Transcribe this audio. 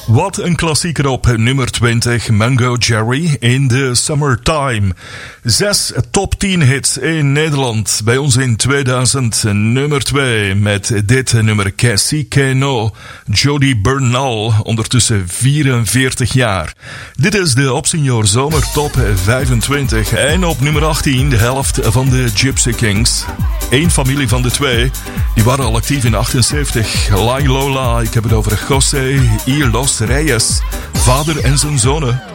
Wat een klassieker op nummer 20, Mungo Jerry in the Summertime. 6 top 10 hits in Nederland. Bij ons in 2000 nummer 2 met dit nummer Cassie Keno, Jody Bernal, ondertussen 44 jaar. Dit is de Opsignor Zomer Top 25 en op nummer 18 de helft van de Gypsy Kings. Eén familie van de twee, die waren al actief in 78. Lai Lola, ik heb het over José y Los Reyes, vader en zijn zonen.